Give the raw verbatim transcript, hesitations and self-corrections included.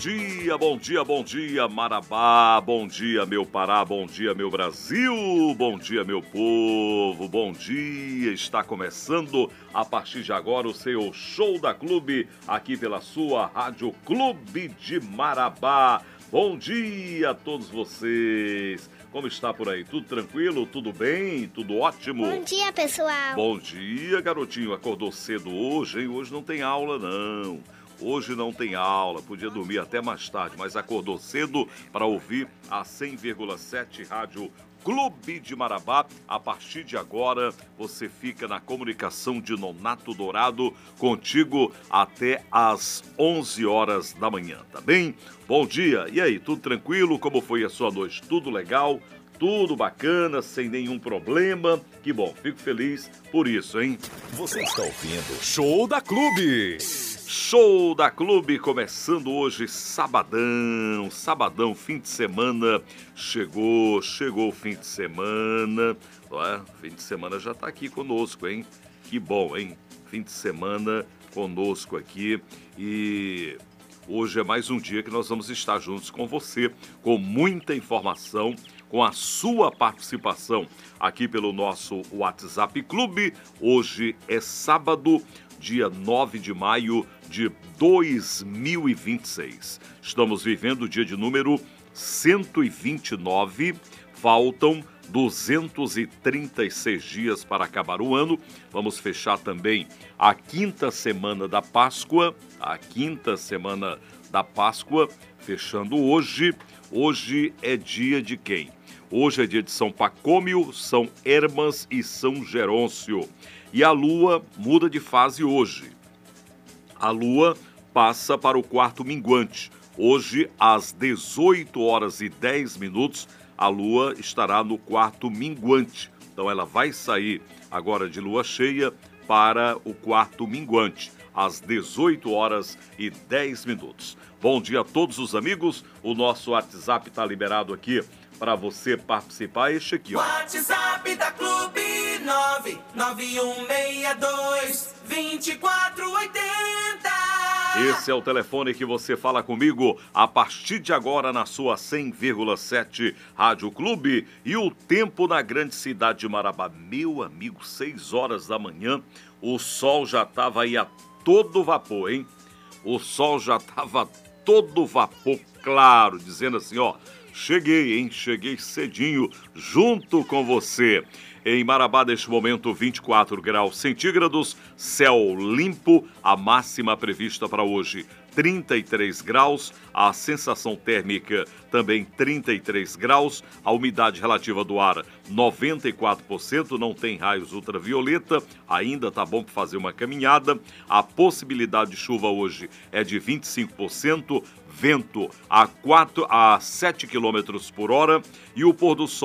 Dia, bom dia, bom dia, Marabá, bom dia, meu Pará, bom dia, meu Brasil, bom dia, meu povo, bom dia. Está começando a partir de agora o seu Show da Clube, aqui pela sua Rádio Clube de Marabá. Bom dia a todos vocês. Como está por aí? Tudo tranquilo? Tudo bem? Tudo ótimo? Bom dia, pessoal. Bom dia, garotinho. Acordou cedo hoje, hein? Hoje não tem aula, não. Hoje não tem aula, podia dormir até mais tarde, mas acordou cedo para ouvir a cem vírgula sete Rádio Clube de Marabá. A partir de agora, você fica na comunicação de Nonato Dourado, contigo até às onze horas da manhã, tá bem? Bom dia, e aí, tudo tranquilo? Como foi a sua noite? Tudo legal? Tudo bacana, sem nenhum problema? Que bom, fico feliz por isso, hein? Você está ouvindo Show da Clube. Show da Clube, começando hoje, sabadão, sabadão, fim de semana, chegou, chegou o fim de semana, é? Fim de semana já tá aqui conosco, hein? Que bom, hein? Fim de semana conosco aqui e hoje é mais um dia que nós vamos estar juntos com você, com muita informação, com a sua participação aqui pelo nosso WhatsApp Clube. Hoje é sábado, dia nove de maio de dois mil e vinte e seis. Estamos vivendo o dia de número cento e vinte e nove, faltam duzentos e trinta e seis dias para acabar o ano. Vamos fechar também a quinta semana da Páscoa, a quinta semana da Páscoa, fechando hoje. Hoje é dia de quem? Hoje é dia de São Pacômio, São Hermas e São Gerôncio. E a lua muda de fase hoje. A lua passa para o quarto minguante. Hoje, às dezoito horas e dez minutos, a lua estará no quarto minguante. Então, ela vai sair agora de lua cheia para o quarto minguante, às dezoito horas e dez minutos. Bom dia a todos os amigos. O nosso WhatsApp está liberado aqui para você participar. Este aqui, ó. WhatsApp da Clube nove nove um seis dois, dois quatro oito zero. Esse é o telefone que você fala comigo a partir de agora na sua cem vírgula sete Rádio Clube. E o tempo na grande cidade de Marabá, meu amigo, seis horas da manhã, o sol já estava aí a todo vapor, hein? O sol já estava todo vapor, claro, dizendo assim, ó, cheguei, hein? Cheguei cedinho junto com você. Em Marabá, neste momento, vinte e quatro graus centígrados, céu limpo, a máxima prevista para hoje, trinta e três graus, a sensação térmica também trinta e três graus, a umidade relativa do ar noventa e quatro por cento, não tem raios ultravioleta, ainda tá bom para fazer uma caminhada, a possibilidade de chuva hoje é de vinte e cinco por cento, vento a, quatro, a sete quilômetros por hora e o pôr do sol